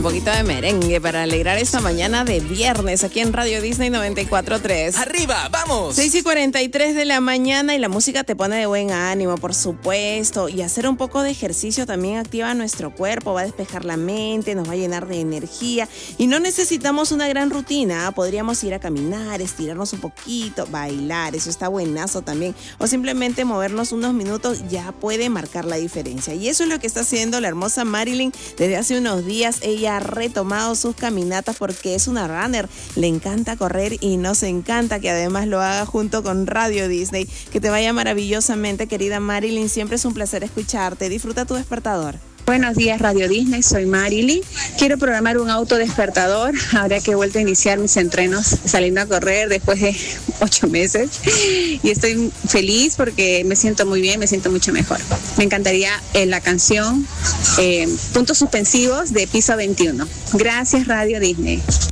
poquito de merengue para alegrar esta mañana de viernes aquí en Radio Disney 94.3. ¡Arriba, vamos! 6:43 de la mañana y la música te pone de buen ánimo, por supuesto. Y hacer un poco de ejercicio también activa nuestro cuerpo, va a despejar la mente, nos va a llenar de energía. Y no necesitamos una gran rutina, podríamos ir a caminar, estirarnos un poquito, bailar, eso está buenazo también. O simplemente movernos unos minutos ya puede marcar la diferencia. Y eso es lo que está haciendo la hermosa Marilyn desde hace unos días. Ella ha retomado sus caminatas porque es una runner, le encanta correr y nos encanta que además lo haga junto con Radio Disney. Que te vaya maravillosamente, querida Marilyn, siempre es un placer escucharte. Disfruta tu despertador. Buenos días, Radio Disney, soy Marilyn. Quiero programar un autodespertador ahora que he vuelto a iniciar mis entrenos saliendo a correr después de 8 meses y estoy feliz porque me siento muy bien, me siento mucho mejor. Me encantaría la canción Puntos Suspensivos de Piso 21. Gracias, Radio Disney.